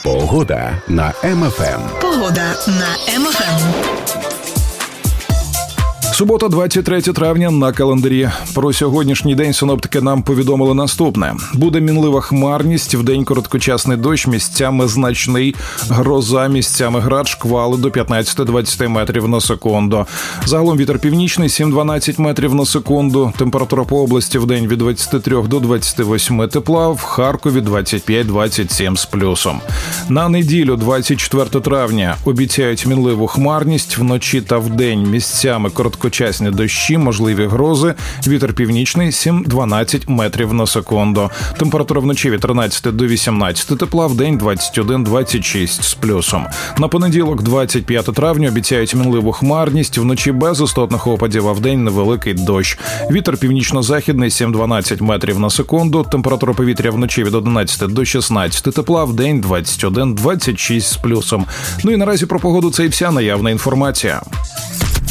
Погода на МФМ. Погода на МФМ. Субота, 23 травня на календарі. Про сьогоднішній день синоптики нам повідомили наступне. Буде мінлива хмарність, вдень короткочасний дощ, місцями значний, гроза, місцями град, шквали до 15-20 метрів на секунду. Загалом вітер північний 7-12 метрів на секунду. Температура по області вдень від 23 до 28 тепла, в Харкові 25-27 з плюсом. На неділю, 24 травня, обіцяють мінливу хмарність, вночі та вдень місцями короткочасні дощі, можливі грози, вітер північний 7-12 метрів на секунду. Температура вночі від 13 до 18 тепла, вдень 21-26 з плюсом. На понеділок, 25 травня, обіцяють мінливу хмарність, вночі без істотних опадів, а вдень невеликий дощ. Вітер північно-західний 7-12 метрів на секунду, температура повітря вночі від 11 до 16 тепла, вдень 21-26 з плюсом. Ну і наразі про погоду це і вся наявна інформація.